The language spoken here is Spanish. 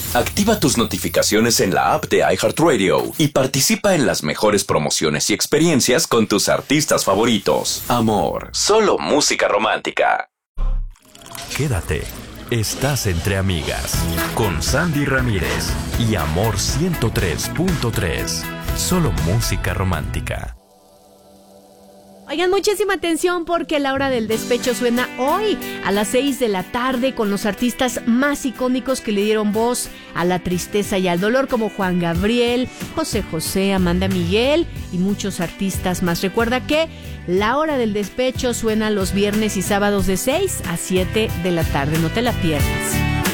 Activa tus notificaciones en la app de iHeartRadio y participa en las mejores promociones y experiencias con tus artistas favoritos. Amor, solo música romántica. Quédate. Estás entre amigas con Sandy Ramírez y Amor 103.3. Solo música romántica. Oigan, muchísima atención porque la hora del despecho suena hoy a las 6 de la tarde con los artistas más icónicos que le dieron voz a la tristeza y al dolor, como Juan Gabriel, José José, Amanda Miguel y muchos artistas más. Recuerda que la hora del despecho suena los viernes y sábados de 6 a 7 de la tarde. No te la pierdas.